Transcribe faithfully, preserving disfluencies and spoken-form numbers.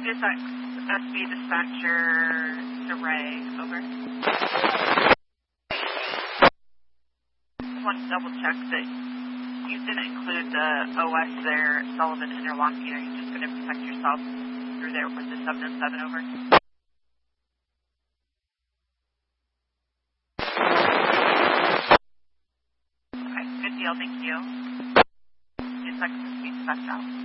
Dispatch, S B dispatcher to Ray, over. Just want to double check that you didn't include the O S there, Sullivan interlocking. Are you just going to protect yourself through there with the seven oh seven, over? Okay, good deal, thank you. Two seconds to speak back out.